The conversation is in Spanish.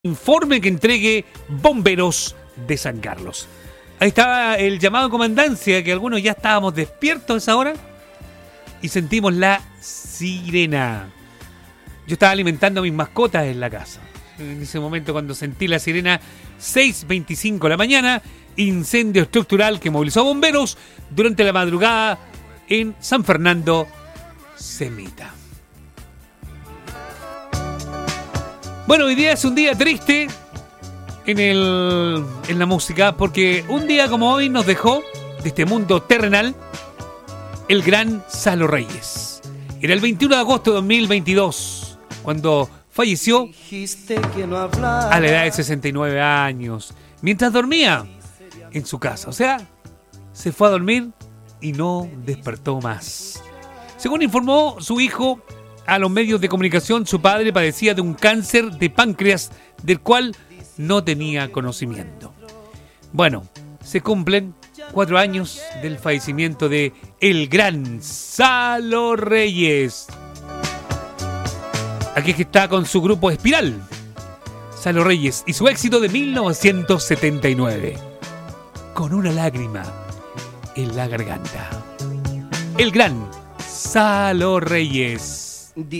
informe que entregue Bomberos de San Carlos. Ahí estaba el llamado a comandancia, que algunos ya estábamos despiertos a esa hora y sentimos la sirena. Yo estaba alimentando a mis mascotas en la casa. En ese momento, cuando sentí la sirena, 6:25 de la mañana, incendio estructural que movilizó a bomberos durante la madrugada en San Fernando, Semita. Bueno, hoy día es un día triste en la música, porque un día como hoy nos dejó de este mundo terrenal el gran Salo Reyes. Era el 21 de agosto de 2022 cuando falleció a la edad de 69 años, mientras dormía en su casa. O sea, se fue a dormir y no despertó más. Según informó su hijo a los medios de comunicación, su padre padecía de un cáncer de páncreas del cual no tenía conocimiento. Bueno, se cumplen 4 años del fallecimiento de el gran Salo Reyes. Aquí es que está con su grupo Espiral, Salo Reyes, y su éxito de 1979, Con una lágrima en la garganta. El gran Salo Reyes.